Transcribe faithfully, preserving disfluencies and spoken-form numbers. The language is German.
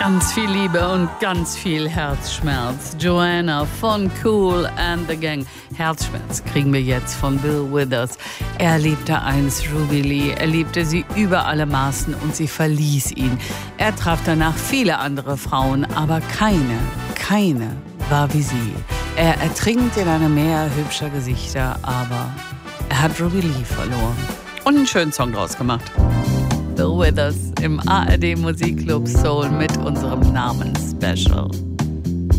Ganz viel Liebe und ganz viel Herzschmerz. Joanna von Kool and the Gang. Herzschmerz kriegen wir jetzt von Bill Withers. Er liebte einst Ruby Lee. Er liebte sie über alle Maßen und sie verließ ihn. Er traf danach viele andere Frauen, aber keine, keine war wie sie. Er ertrinkt in einem Meer hübscher Gesichter, aber er hat Ruby Lee verloren. Und einen schönen Song draus gemacht. Bill Withers im A R D Musikclub Soul mit unserem Namensspecial.